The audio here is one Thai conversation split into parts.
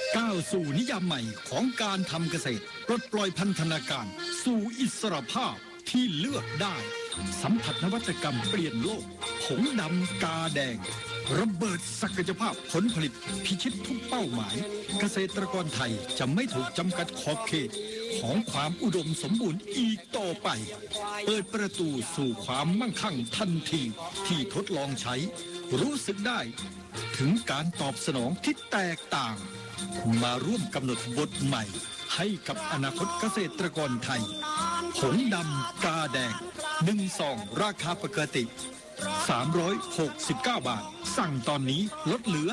ก้าวสู่นิยามใหม่ของการทำเกษตรปลดปล่อยพันธนาการสู่อิสรภาพที่เลือกได้สัมผัสนวัตกรรมเปลี่ยนโลกผงดำกาแดงระเบิดศักยภาพผลผลิตพิชิตทุกเป้าหมายเกษตรกรไทยจะไม่ถูกจำกัดขอบเขตของความอุดมสมบูรณ์อีกต่อไปเปิดประตูสู่ความมั่งคั่งทันทีที่ทดลองใช้รู้สึกได้ถึงการตอบสนองที่แตกต่างมาร่วมกำหนดบทใหม่ให้กับอนาคตเกษตรกรไทยผงดำกาแดง1 ซองราคาปกติ369 บาทสั่งตอนนี้ลดเหลือ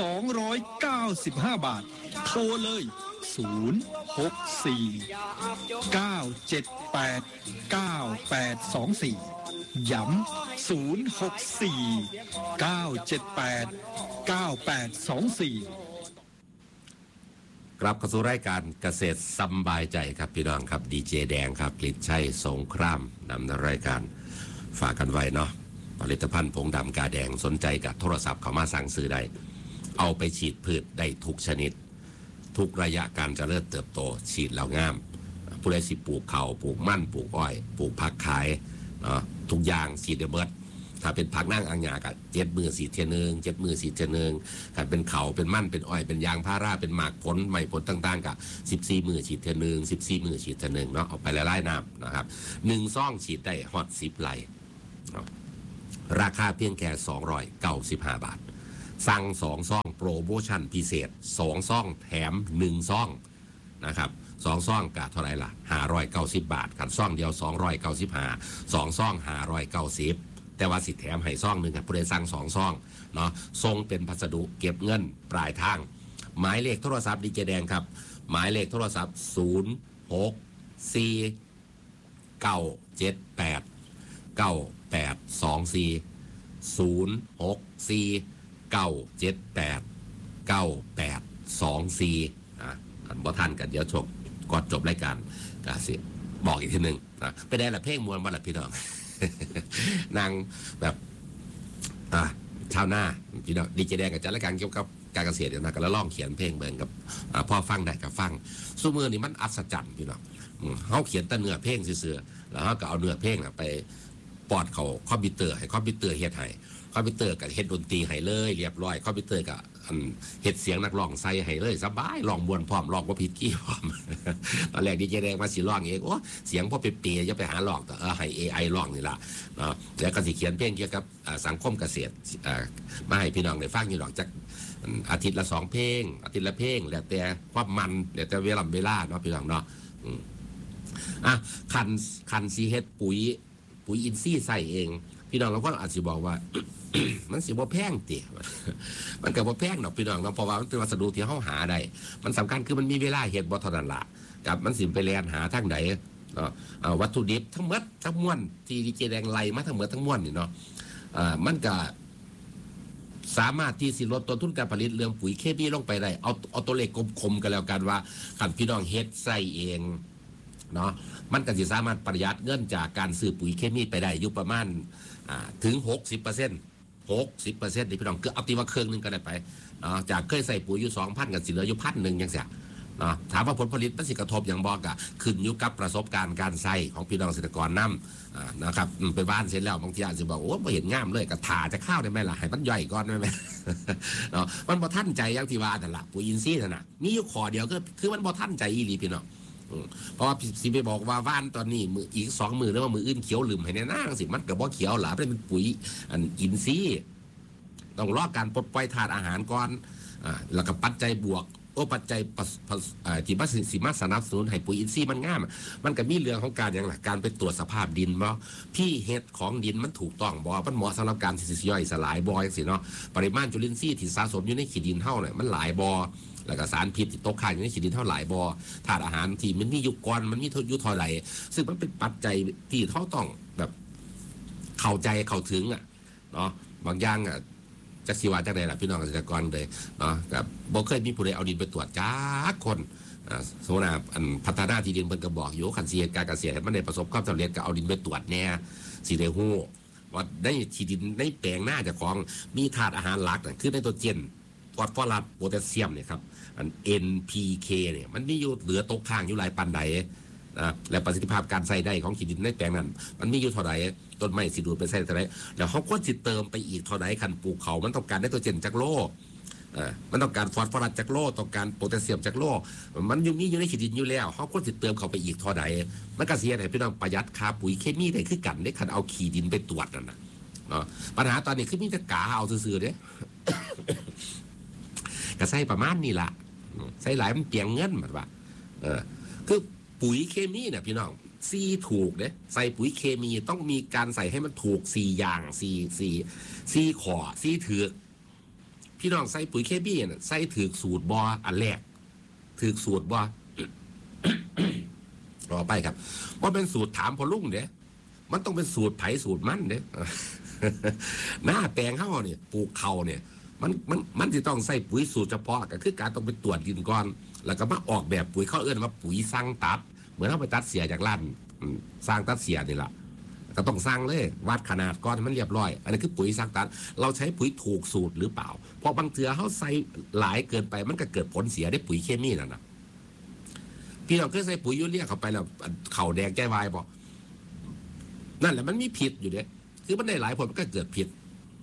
295 บาทโทรเลย064 978 9824ย้ำ064 978 9824 กลับเข้าสู่รายการเกษตรสบายใจครับพี่น้องครับดีเจแดงครับกฤษชัยสงครามนำรายการฝากกันไว้เนาะผลิตภัณฑ์ผงดำกาแดงสนใจกับโทรศัพท์เขามาสั่งซื้อได้เอาไปฉีดพืชได้ทุกชนิดทุกระยะการเจริญเติบโตฉีดแล้วงามผู้ใดสิปลูกเขาปลูกมั่นปลูกอ้อยปลูกผักขายเนาะทุกอย่างฉีดได้เบิดถ้าเป็นผักนั่งอังยากับ7 มือสีเทียนึง7 มือสีเทียนึงการเป็นเขาเป็นมั่นเป็นอ้อยเป็นยางพาราเป็นหมากผลไม้ผลต่างๆกับ14 มือฉีดเทียนึง14 มือฉีดเทียนึงเนาะเอาไปละลายน้ำนะครับ1 ซองฉีดได้ฮอต10 ไหลราคาเพียงแค่295 บาทสั่ง2 ซองโปรโมชั่นพิเศษ2 ซองแถม1 ซองนะครับ2 ซองกะเท่าไหร่ล่ะ590 บาทกันซองเดียว295 2 ซอง590แต่ว่าสิแถมให้ซองหนึ่งครับผู้ใดสั่ง2 ซองเนาะส่งเป็นพัสดุเก็บเงินปลายทางหมายเลขโทรศัพท์ดีเจแดงครับหมายเลขโทรศัพท์064 978 9824 064 978 9824อันบ่ทันกันเดี๋ยวก่อนจบรายการกะสิบอกอีกทีหนึ่งนะไปได้ละเพลงมวลมาละพี่น้อง นางแบบชาวนาพี่น้องดีเจแดงกับจัดรายการเกี่ยวกับการเกษตรนะก็แล้วลองเขียนเพลงเหมือนกับพ่อฟังได้กับฟังสู้มือนี่มันอัศจรรย์พี่น้องเขาเขียนแต่เนื้อเพลงเสื่อแล้วเขาก็เอาเนื้อเพลงไปปอดเขาคอมพิวเตอร์ให้คอมพิวเตอร์เฮ็ดให้คอมพิวเตอร์กับเฮ็ดดนตรีให้เลยเรียบร้อยคอมพิวเตอร์กับเฮ็ดเสียงนักร้องใส่ให้เลยสบายร้องมวนพร้อมร้องบ่ผิดกี้พร้อมตอนแรกดีเจแดงมาสิร้องเองโอ้เสียงพอเปรี้ยจะไปหาร้องแต่ให้ AI ร้องนี่ล่ะเนาะแล้วก็สิเขียนเพลงเกี่ยวกับสังคมเกษตรมาให้พี่น้องได้ฟังอยู่หรอกจากอาทิตย์ละ2 เพลงอาทิตย์ละเพลงแล้วแต่ความมันแล้วแต่เวลาเนาะพี่น้องเนาะคันสิเฮ็ดปุ๋ยอินทรีย์ใส่เองพี่น้องเราก็อาจจะบอกว่า มันสิบ่แพงติมันก็บ่แพงดอกพี่น้องเนาะเพราะว่ามันเป็นวัสดุที่เฮาหาได้มันสำคัญคือมันมีเวลาเฮ็ดบ่เท่านั้นล่ะกับมันสิไปแล่นหาทางใดเนาะวัตถุดิบทั้งหมดทั้งมวลที่ดีเจแดงไล่มาทั้งหมดทั้งมวลนี่เนาะมันก็สามารถที่สิลดต้นทุนการผลิตเรื่องปุ๋ยเคมีลงไปได้เอาตัวเลขคมๆกันแล้วกันว่าคันพี่น้องเฮ็ดใส่เองเนาะมันก็สิสามารถประหยัดเงินจากการซื้อปุ๋ยเคมีไปได้อยู่ประมาณถึง 60% นี่พี่น้องคือเอาตีว่าเครื่องนึงก็ได้ไปเนาะจากเคยใส่ปุ๋ยอยู่ 2,000 กันสิเหลืออยู่ 1,000 จังซี่เนาะถามว่าผลผลิตมันสิกระทบอย่างบ่ก็ขึ้นอยู่กับประสบการณ์การใช้ของพี่น้องเกษตรกรนำนะครับไปบ้านเสร็จแล้วบางทีอาจจะบอกโอ้บ่เห็นงามเลยก็ถ่าจะข้าวได้ไหมล่ะให้มันย่อยก่อนได้ไหม เนาะมันบ่ทันใจอย่างที่ว่านั่นล่ะปุ๋ยอินทรีย์นั่นน่ะมีอยู่ข้อเดียวก็คือมันบ่ทันใจอีหลีพี่น้องเพราะว่าสิไปบอกว่าว่านตอนนี้มืออีก2 มือแล้วว่ามืออื่นเขียวลืมให้แน่นางสิมันก็บ่เขียวหล่ะเป็นปุ๋ยอินทรีย์ต้องรอการปลดปล่อยธาตุอาหารก่อนแล้วก็ปัจจัยบวกปัจจัยที่มาสนับสนุนให้ปุ๋ยอินทรีย์มันงามมันก็มีเรื่องของการอย่างไรการไปตรวจสภาพดินบ่พี่เฮ็ดของดินมันถูกต้องบ่มันเหมาะสำหรับการที่สิย่อยสลายบ่จังซี่เนาะปริมาณจุลินทรีย์ที่สะสมอยู่ในขี้ดินเฮาเนี่ยมันหลายบ่แล้วก็สารพิษที่ตกค้างอยู่ในขี้ดินเท่าหลายบ่ธาตุอาหารที่มันมีอยู่ก่อนมันมีอยู่เท่าไหร่ซึ่งมันเป็นปัจจัยที่เฮาต้องแบบเข้าใจเข้าถึงเนาะบางอย่างจักสิว่าจังได๋ล่ะพี่น้องเกษตรกรเลยเนาะกับบ่เคยมีผู้ใดเอาดินไปตรวจจักคนสมมุติว่าพัฒนาที่ดินเพิ่นก็บอกอยู่คันสิเฮ็ดการเกษตรให้มันได้ประสบความสำเร็จก็เอาดินไปตรวจแน่สิได้ฮู้ว่าในที่ดินในแปลงหน้าเจ้าของมีธาตุอาหารหลักคือไนโตรเจนฟอสฟอรัสโพแทสเซียมเนี่ยครับอัน NPK เนี่ยมันมีอยู่เหลือตกค้างอยู่หลายปันใดนะและประสิทธิภาพการใส่ได้ของขี้ดินในแปลงนั้นมันมีอยู่เท่าไหร่ต้นไม้สิดูดไปใส่เท่าไหร่แล้วเขาควรสิเติมไปอีกเท่าไหร่คันปลูกเขามันต้องการไนโตรเจนจากโลมันต้องการฟอสฟอรัสจากโลต้องการโพแทสเซียมจากโลมันอยู่ในขี้ดินอยู่แล้วเขาควรสิเติมเข้าไปอีกเท่าไหร่มันก็เสียให้พี่น้องประหยัดค่าปุ๋ยเคมีได้คือกันได้คันเอาขี้ดินไปตรวจนั่นนะปัญหาตอนนี้คือมีแต่กาเอาซื่อๆเด้ ก็ใส่ประมาณนี้ล่ะใส่หลายมันเปลียงเงินแบบว่าคือปุ๋ยเคมีเนี่ยพี่น้องซีถูกเด้ใส่ปุ๋ยเคมีต้องมีการใส่ให้มันถูก4อย่าง4ขอซีถือพี่น้องใส่ปุ๋ยเคมีเนี่ยใส่ถือสูตรบออันแรกถือสูตรบอ รอไปครับว่าเป็นสูตรถามพอลุ่งเด้มันต้องเป็นสูตรไผ่สูตรมันเด้ หน้าแปลงเข้าเนี่ยปลูกเขาเนี่ยมันจะต้องใส่ปุ๋ยสูตรเฉพาะก็คือการต้องไปตรวจดินก่อนแล้วก็มาออกแบบปุ๋ยเข้าเอื้อนว่าปุ๋ยสร้างตัดเหมือนเอาไปตัดเสียจากร้านสร้างตัดเสียนี่แหละก็ต้องสร้างเลยวัดขนาดก้อนให้มันเรียบร้อยอันนี้คือปุ๋ยสร้างตัดเราใช้ปุ๋ยถูกสูตรหรือเปล่าเพราะบางเถื่อเขาใส่หลายเกินไปมันก็เกิดผลเสียได้ปุ๋ยเคมีนั่นนะพี่เราเคยใส่ปุ๋ยยูเรียเข้าไปแล้วเข่าแดงใจวายบอกนั่นแหละมันมีผิดอยู่เด้คือมันได้หลายผลมันก็เกิดผิด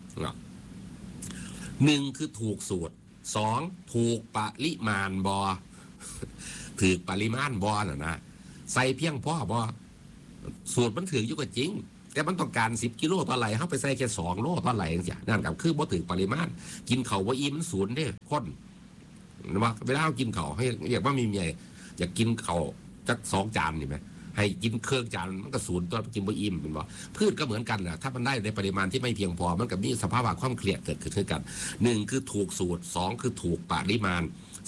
หนึ่งคือถูกสูตรสองถูกปริมาณบอถือปริมาณบอน่ะนะใส่เพียงพอบอสูตรมันถืออยู่ก็จริงแต่มันต้องการ10 กิโลต่อไหลเข้าไปใส่แค่2 โลต่อไหลอย่างเงี้ยนั่นกับคือบ่ถือปริมาณกินเข่าว่าอิ่มมันศูนย์เด้คนว่าเวลาเรากินเข่าให้เรียกว่ามีเมียอยากกินเข่าจัก2 จานนี่ไหมให้กินเครื่องจานมันก็ศูนย์ตัวกินบ่อิ่มเป็นบ่พืชก็เหมือนกันนะถ้ามันได้ในปริมาณที่ไม่เพียงพอมันก็มีสภาวะความเครียดเกิดขึ้นกัน1คือถูกสูตร2คือถูกปริมาณ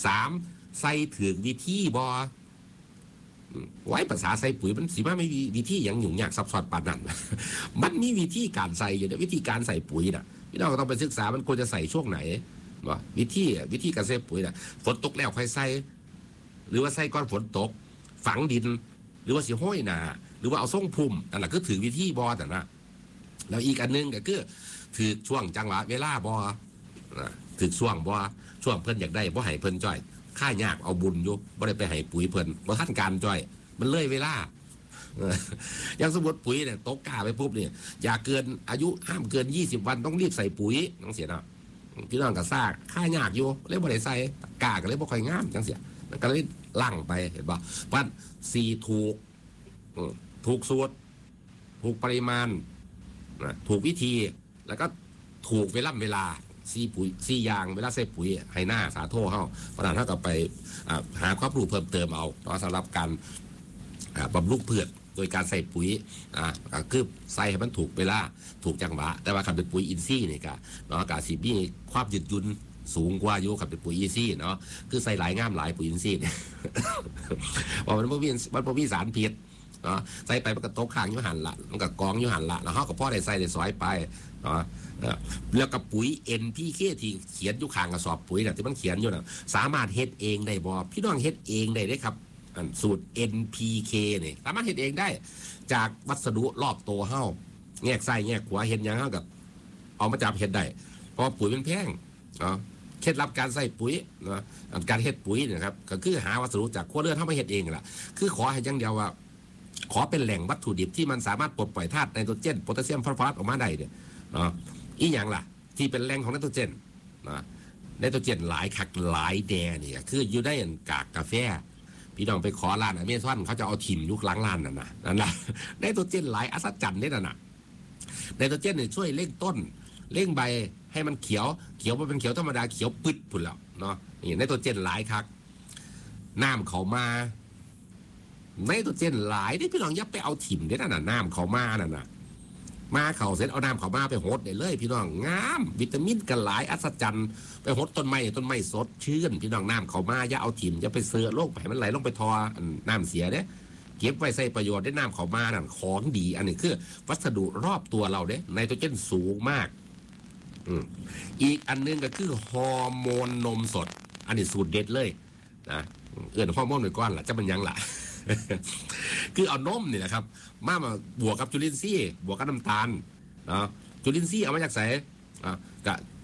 3ใส่ถึงวิธีบ่ไว้ภาษาใส่ปุ๋ยมันสิว่าไม่มีวิธีอย่างยุ่งยากซับซ้อนปานนั้นมันมีวิธีการใส่อยู่วิธีการใส่ปุ๋ยน่ะพี่น้องก็ต้องไปศึกษามันควรจะใส่ช่วงไหนบ่วิธีการใส่ปุ๋ยน่ะฝนตกแล้วค่อยใส่หรือว่าใส่ก่อนฝนตกฝังดินหรือว่าสิห้อยนาหรือว่าเอาส่งพุ่มนั่นแหละก็ถือวิธีบอแต่นะแล้วอีกอันนึงก็คือถือช่วงจังหวะเวลาบอถือช่วงบอช่วงเพิ่นอยากได้บ่ให้เพิ่นจ้อยค่ายากเอาบุญอยู่บ่ได้ไปให้ปุ๋ยเพิ่นบ่ทันการจ้อยมันเลยเวลาอย่างสมมติปุ๋ยเนี่ยตกกาไปปุ๊บเนี่ยอย่าเกินอายุห้ามเกิน20 วันต้องรีบใส่ปุ๋ยจังเสียนะพี่น้องก็ซากค่ายากอยู่เลยบ่ได้ใส่กาก็เลยบ่ค่อยงามจังเสียก็เลยลั่งไปเห็นป่ะปั้น4ถูกสูตรถูกปริมาณถูกวิธีแล้วก็ถูกเวลาปุ๋ย4 อย่างเวลาใส่ปุ๋ยให้หน้าสาโทเข้าเพราะนั้นเท่ากับไปหาความรู้เพิ่มเติมเอาสำหรับการบำรุงพืชโดยการใส่ปุ๋ยคือใส่ให้มันถูกเวลาถูกจังหวะแต่ว่าคำเป็นปุ๋ยอินทรีย์นี่ก็กาสีมีความยืดหยุ่นสูงกว่าอยู่กับเป็นปุ๋ยอินทรีย์เนาะคือใส่หลายงามหลายปุ๋ยอินทรีย์เนี่ยว่ามันบ่มีสารพิษเนาะใส่ไปมันก็ตกค้างอยู่หันละมันก็กองอยู่หันละแล้วเขาก็พ่อได้ใส่ได้สอยไปเนาะแล้วกับปุ๋ย NPK ที่เขียนอยู่ข้างกระสอบปุ๋ยน่ะที่มันเขียนอยู่น่ะสามารถเฮ็ดเองได้บ่พี่น้องเฮ็ดเองได้ครับสูตร NPK นี่สามารถเฮ็ดเองได้จากวัสดุรอบตัวเฮาแงกไส้แงกขวาเฮ็ดหยังเฮากับเอามาจับเฮ็ดได้เพราะปุ๋ยมันแพงเนาะเคล็ดลับการใส่ปุ๋ยนะการเฮ็ดปุ๋ยนะครับก็คือหาวัสดุจากขั้วเลือดเข้ามาเฮ็ดเองล่ะคือขอให้อย่างเดียวว่าขอเป็นแหล่งวัตถุดิบที่มันสามารถปลดปล่อยธาตุไนโตรเจนโพแทสเซียมฟอสฟอรัสออกมาได้เนี่ยเนาะอีหยังล่ะที่เป็นแหล่งของไนโตรเจนนะไนโตรเจนหลายคักหลายแดเนี่ยคืออยู่ได้กากกาแฟพี่น้องไปขอร้านอเมซอนเขาจะเอาถิ่มยุคหลังร้านนั่นนะไนโตรเจนหลายอัศจรรย์เนี่ยน่ะไนโตรเจนเนี่ยช่วยเร่งต้นเร่งใบให้มันเขียวมันเป็นเขียวธรรมดาเขียวปึ๊ดพุ่นแล้วเนาะนี่ไนโตรเจนหลายคักน้ำเขามาไนโตรเจนหลายที่พี่น้องยับไปเอาถิ่มได้น่ะน้ำเขามาน่ะมาเขาเสร็จเอาน้ำเขามาไปหดได้เลยพี่น้องงามวิตามินกันหลายอัศจรรย์ไปหดต้นไม้สดชื่นพี่น้องน้ำเขามาอย่าเอาถิ่มอย่าไปเสือโรคไปมันไหลลงไปทอน้ำเสียเนี่ยเก็บไว้ใส่ประโยชน์ได้น้ำเขามานั่นของดีอันนี้คือวัสดุรอบตัวเราเนี่ยไนโตรเจนสูงมากอีกอันนึงก็คือฮอร์โมนนมสดอันนี้สูตรเด็ดเลยนะฮอร์โมนหน่อยก้อนล่ะจะมันยังล่ะ คือเอานมนี่แหละครับมาบวกกับจุลินทรีย์บวกกับน้ำตาลจุลินทรีย์เอามาจากไหนกะ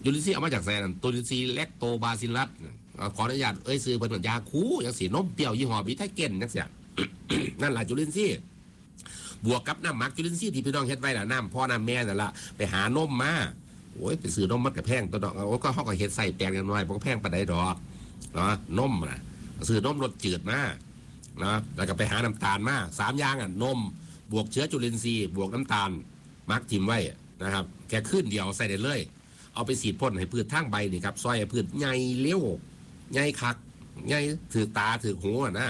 จุลินทรีย์เอามาจากแซนตัวจุลินทรีย์แลคโตบาซิลลัสขออนุญาตซื้อเป็นยาคูอย่างสีนมเปรี้ยวยี่ห้อบิทาเกนจังเสีย นั่นแหละจุลินทรีย์บวกกับน้ำหมักจุลินทรีย์ที่พี่น้องเฮ็ดไว้น่ะน้ำพ่อน้ำแม่นั่นละไปหานมมาโอ้ยไปซื้อนมมันกับแพงตัวดอกโอ้ก็เขาก็เฮ็ดใส่แปลงกันหน่อยเพราะแพงปานใดดอกเนาะนมนะซื้อนมรสจืดมานะแล้วก็ไปหาน้ำตาลมา3อย่างนมบวกเชื้อจุลินทรีย์บวกน้ำตาลมักทิมไว้นะครับแค่ขึ้นเดียวใส่ได้เลยเอาไปฉีดพ่นให้พืชทางใบนี่ครับซอยให้พืชใหญ่เลี้ยวใหญ่คักใหญ่ถือตาถือหูนะ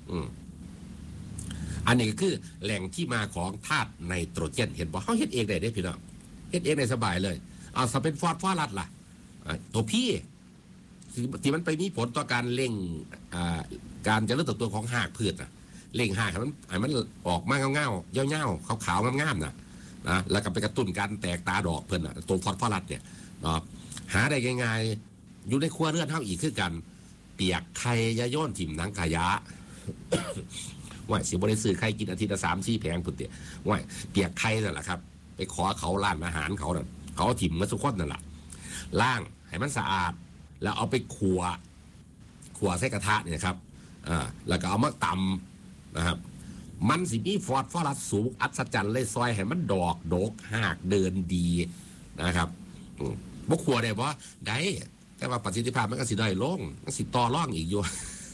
อันนี้ก็คือแหล่งที่มาของธาตุไนโตรเจนเห็นบอกเขาเฮ็ดเองได้พี่น้องเฮ็ดเองได้สบายเลยเอาสเป็นฟอสรัสล่ะตัวพี่ที่มันไปมีผลต่อการเร่งการเจริญเติบโตของหากพืชนะเร่งหากให้มันออกมาเงาๆเงาๆขาวๆงามๆนะแล้วก็ไปกระตุ้นการแตกตาดอกเพิ่นตัวฟอสรัสเนี่ยหาได้ง่ายๆอยู่ในครัวเรือนเท่าอีกคือกันเปียกไข่ยาโยนถิ่มหนังกายะ ว่าสิบริสุทธิ์ไข่กินอาทิตย์ละ3-4 แผงพุ่นเตี้ยว่าเปียกไข่นั่นแหละครับไปขอเขาร้านอาหารเขาเนี่ยเขาถิ่มมาสุกคนนั่นแหละล้างให้มันสะอาดแล้วเอาไปขัวใส่กระทะเนี่ยครับแล้วก็เอามาตำนะครับมันสิมีฟอรัสสูงอัศจรรย์เลยซอยให้มันดอกโดกหากเดินดีนะครับบ่ขัวได้บ่ได้แต่ว่าประสิทธิภาพมันก็สิได้ลงมันสิต่อร่องอีกอยู่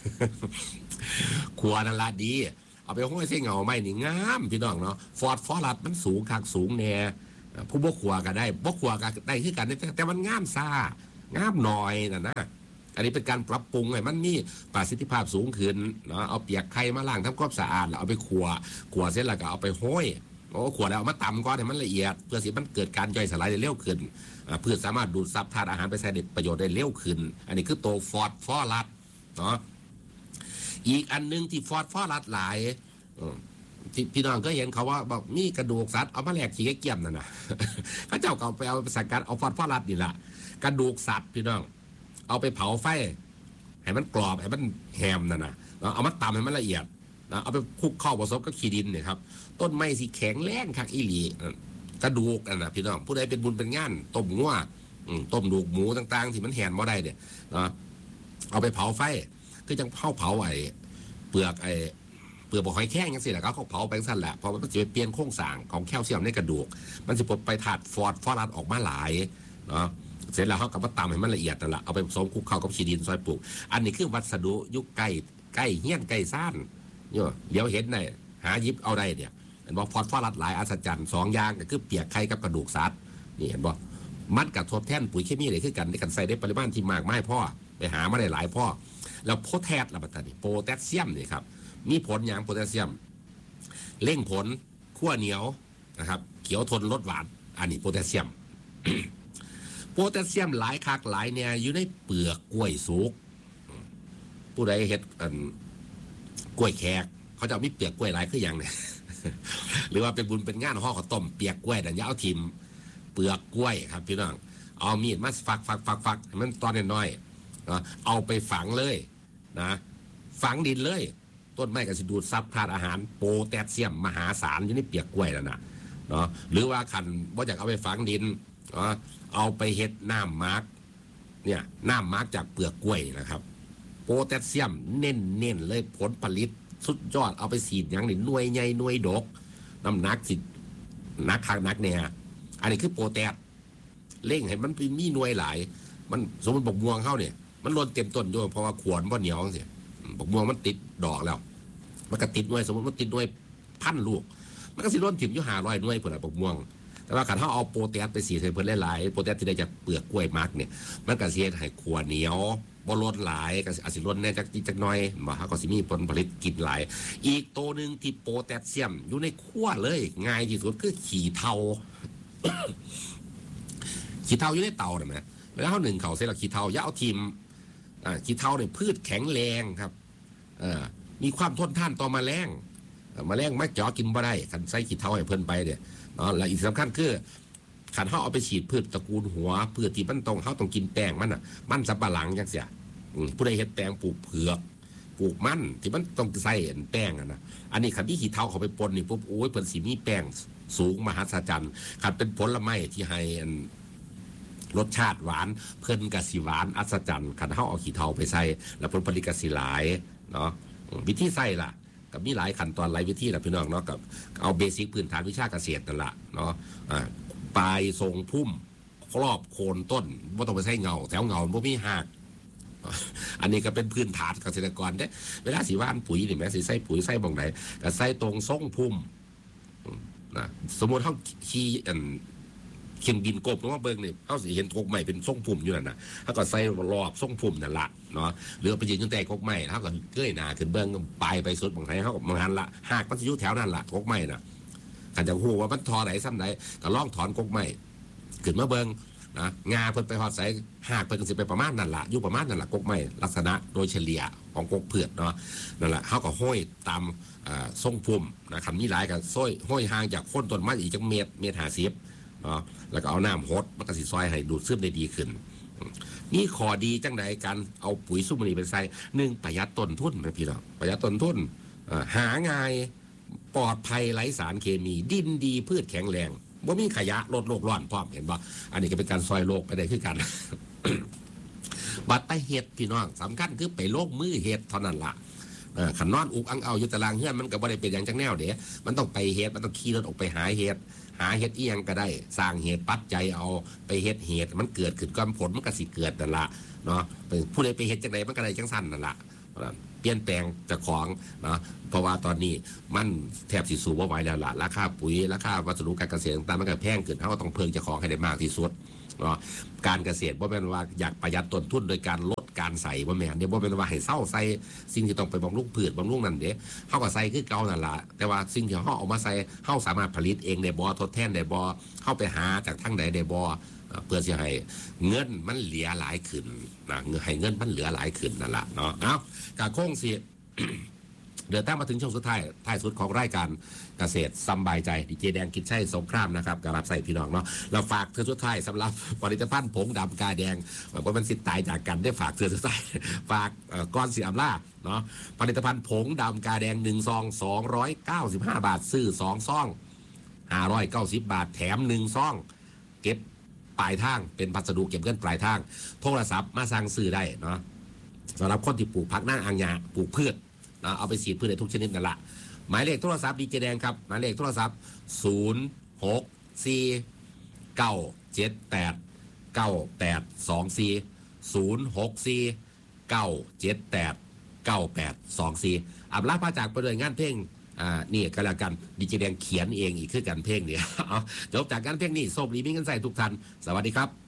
ขัวนั่นละดีเอาไปห้อยเส้นเงาไม่นี่งามพี่น้องเนาะฟอรัสมันสูงคักสูงแน่ผู้บ่ขัวก็ได้บ่ขัวก็ได้คือกันแต่มันงามซ่างามหน่อยนะอันนี้เป็นการปรับปรุงให้มันมีประสิทธิภาพสูงขึ้นเนาะเอาเปียกไข่มาล้างทำความสะอาดแล้วเอาไปขัวเสร็จแล้วก็เอาไปห้อยขัวแล้วเอามาตำก่อนให้มันละเอียดเพื่อสิมันเกิดการย่อยสลายได้เร็วขึ้นเพื่อสามารถดูดซับธาตุอาหารไปใช้ประโยชน์ได้เร็วขึ้นอันนี้คือตัวฟอรัสเนาะอีกอันนึงที่ฟอรัสหลายที่พี่น้องก็เห็นเขาว่าบอกมีกระดูกสัตว์เอามาแลกขี้เกียจนั่นนะพระเจ้าก็ไปเอาสังกัดเอาฟอรัสนี่แหละกระดูกสัตว์พี่น้องเอาไปเผาไฟให้มันกรอบให้มันแฮมนั่นนะเอามาตำให้มันละเอียดนะเอาไปคลุกเข้าผสมกับขี้ดินเนี่ยครับต้นไม้สีแข็งแรงคักอีหลีกระดูกนั่นนะพี่น้องผู้ใดเป็นบุญเป็นงานต้มงัวต้มดูกหมูต่างๆที่มันแหนมาได้เนี่ยเอาไปเผาไฟคือจังเผาไอ้เปลือกบอกหอยแข้งยังสิแหละเขาเผาไปสั้นแหละเพราะมันจะเปลี่ยนโครงสร้างของแคลเซียมในกระดูกมันจะปลดไปถาดฟอรัสออกมาหลายเนาะเสร็จแล้วเขาก็มาตำให้มันละเอียดนั่นแหละเอาไปผสมคลุกเข้ากับขี้ดินซอยปลูกอันนี้คือวัสดุยุคใกล้เฮี้ยนใกล้ซ่านเนี่ยเดี๋ยวเห็นได้หายิบเอาได้เนี่ยเห็นบอกฟอรัสหลายอัศจรรย์2 อย่างก็คือเปียกไข่กับกระดูกสัตว์นี่เห็นบอกมันกับทดแทนปุ๋ยเคมีอะไรขึ้นกันในการใส่ได้ปริมาณที่มากไม่พ่อไปหามาได้หลายพ่อแล้วโพแทสละบัดนี้โพแทสเซียมนี่ครับมีผลอย่างโพแทสเซียมเร่งผลขั้วเหนียวนะครับเขียวทนรสหวานอันนี้โพแทสเซียม โพแทสเซียมหลายคักหลายเนี่ยอยู่ในเปลือกกล้วยสุกผู้ใดเฮ็ดกล้วยแขกเขาจะมีเปลือกกล้วยหลายคืออย่างเนี่ย หรือว่าเป็นบุญเป็นงานห่อข้าวต้มเปียกกล้วยแต่อย่าเอาทิมเปลือกกล้วยครับพี่น้องเอามีดมาฝักให้มันตอนน้อยๆเอาไปฝังเลยนะฝังดินเลยต้นไม้ก็สิดูดซับธาตุอาหารโพแทสเซียมมหาศาลอยู่ในเปียกกล้วยแล้วนะเนาะหรือว่าคันบ่อยากเอาไปฝังดินเอาไปเฮ็ดน้ำมาร์กเนี่ยน้ำมาร์กจากเปลือกกล้วยนะครับโพแทสเซียมเน้นเลยผลผลิตสุดยอดเอาไปสีดอย่างนี้หน่วยใหญ่หน่วยดกน้ำหนักสินักคักนักเนี่ยอันนี้คือโพแทสเร่งให้มันมีหน่วยหลายมันสมมติบกม่วงเข้าเนี่ยมันล้นเต็มต้นด้วยเพราะว่าขวนบ่เหนียวเสียบกม่วงมันติดดอกแล้วมันก็ติดหน่วยสมมติมันติดหน่วย1,000 ลูกมันก็สิล้นถิ่มอยู่500 หน่วยพุ่นน่ะบกม่วงแต่ว่าขันเขาเอาโปรตีนไปสีใส่เพิ่นหลายๆโปรตีนที่ได้จากเปลือกกล้วยมักเนี่ยมันก็สิเฮ็ดให้ขัวเหนียวบ่ล้นหลายก็อาจสิล้นแน่จักหน่อยบ่ฮะก็สิมีผลผลิตกินหลายอีกตัวนึงที่โพแทสเซียมอยู่ในขั้วเลยง่ายที่สุดคือขี้เถ้า ขี้เถ้าอยู่ในเตาน่ะแหมเวลาเฮานึ่งข้าวเสร็จแล้วขี้เถ้าอย่าเอาทิ่มขี้เถ้าเนี่ยพืชแข็งแรงครับมีความทนทานต่อแมลงไม่เจาะกินบ่ได้คันใส่ขี้เถ้าให้เพิ่นไปเนี่ยและอีกสำคัญคือขันเขาเอาไปฉีดพืชตระกูลหัวพืชที่มันเขาต้องกินแป้งมันอ่ะมันสับปะหลังจังเสียผู้ใดเฮ็ดแป้งปลูกเผือกปลูกมันที่มันต้องใส่แป้งนะอันนี้ขันที่ขี้เถ้าเขาไปปนนี่ปุ๊บโอ้ยเพิ่นสิมีแป้งสูงมหัศจรรย์ขันเป็นผลไม้ที่ให้รสชาติหวานเพิ่นกะสิหวานอัศจรรย์คันเฮาเอาขี้เถ้าไปใส่แล้วผลผลิตกะสิหลายเนาะวิธีใส่ล่ะกับมีหลายขั้นตอนหลายวิธีล่ะพี่น้องเนาะกับเอาเบสิกพื้นฐานวิชาเกษตรนั่นล่ะเนาะปลายทรงพุ่มครอบโคนต้นบ่ต้องไปใส่เงาแถวเงาบ่มีหากอันนี้ก็เป็นพื้นฐานเกษตรกรเด้เวลาสิว่านปุ๋ยนี่แม่สิใส่ปุ๋ยใส่บ่งไหนก็ใส่ตรงทรงพุ่มนะสมมุติเฮาขี่เข็มดินกบลงมาเบิ่งนี่เฮาสิเห็นกกใหม่เป็นทรงพุ่มอยู่นั่นน่ะเฮาก็ใส่รอบทรงพุ่มนั่นล่ะเนาะหรือไปยืนอยู่ใต้กกใหม่เฮาก็เกยหน้าขึ้นเบิ่งปลายไปสุดบ่งไหนเฮาก็มันหันละหากมันสิอยู่แถวนั้นล่ะกกใหม่น่ะคันจะฮู้ว่ามันทอไหนซ้ำไหนก็ลองถอนกกใหม่ขึ้นมาเบิ่งนะงาเพิ่นไปฮอดใส่หากเพิ่นสิไปประมาณนั่นล่ะอยู่ประมาณนั่นล่ะกกใหม่ลักษณะโดยเฉลี่ยของกกเผือกเนาะนั่นล่ะเฮาก็ห้อยตามทรงพุ่มนะคันมีหลายก็ห้อยห่างจากโคนต้นไม้อีกจักเมตร50เนาะแล้วก็เอาน้ำหดมันก็สิซอยให้ดูดซึมได้ดีขึ้นนี่ข้อดีจังไดการเอาปุ๋ยซุ่มนี้ไปใส่1ประหยัดต้นทุนนะพี่น้องประหยัดต้นทุนหาง่ายปลอดภัยไร้สารเคมีดินดีพืชแข็งแรงบ่มีขยะลดโลกร้อนพร้อมเห็นบ่อันนี้ก็เป็นการซอยโลกไปได้คือกัน บัดไปเฮ็ดพี่น้องสำคัญคือไปโลกมือเฮ็ดเท่านั้นล่ะขันนอนอุกอังเอาอยู่ตารางเฮือนมันก็บ่ได้เป็นอย่างจังแนวเด้มันต้องไปเฮ็ดมันต้องขี่รถออกไปหาเฮ็ดอีหยังก็ได้สร้างเหตุปัจจัยเอาไปเฮ็ดเหตุมันเกิดขึ้นก่อนผลมันก็สิเกิดนั่นล่ะเนาะผู้ใดไปเฮ็ดจังไดมันก็ได้จังซั่นนั่นล่ะเปลี่ยนแปลงเจ้าของเนาะเพราะว่าตอนนี้มันแทบสิสู้บ่ไหวแล้วล่ะราคาปุ๋ยราคาวัสดุการเกษตรต่างๆมันก็แพงขึ้นเฮาก็ต้องเพิ่มเจ้าของให้ได้มากที่สุดเนาะการเกษตรบ่แม่นว่าอยากประหยัดต้นทุนโดยการลดการใส่บ่แม่นเดี๋ยวบ่แม่นว่าให้เซาใส่สิ่งที่ต้องไปบำรุงพืชบำรุงนั่นเด้เฮาก็ใส่คือเก่านั่นล่ะแต่ว่าสิ่งที่เฮาเอามาใส่เฮาสามารถผลิตเองได้บ่ทดแทนได้บ่เฮาไปหาจากทางใดได้บ่เพื่อสิให้เงินมันเหลือหลายขึ้นนะให้เงินมันเหลือหลายขึ้นนั่นล่ะเนาะเอ้ากะคงสิ เดินทางมาถึงช่วงสุดท้ายสุดของรายการเกษตรสบายใจดีเจแดงกิจชัยสงครามนะครับกับรับใส่พี่น้องเนาะเราฝากเธอสุดท้ายสำหรับผลิตภัณฑ์ผงดำกาแดงว่ามันสิตายจากกันได้ฝากเธอสุดท้ายฝากก้อนสีอำลาเนาะผลิตภัณฑ์ผงดำกาแดง1ซอง295 บาทซื้อ2ซอง590 บาทแถม1ซองเก็บปลายทางเป็นพัสดุเก็บเงินปลายทางโทรศัพท์มาสั่งซื้อได้เนาะสำหรับคนที่ปลูกผักหน้าอ่างยาปลูกพืชเอาไปฉีดพืชได้ทุกชนิดนั่นแหละหมายเลขโทรศัพท์ดีเจแดงครับหมายเลขโทรศัพท์064-978-9824อับลาพาจากไปด้วยงานเพลงนี่ก็แล้วกันดีเจแดงเขียนเองอีกคือกันเพลงเนี่ยจบจากงานเพลงนี้โชคดีมีเงินใส่ทุกท่านสวัสดีครับ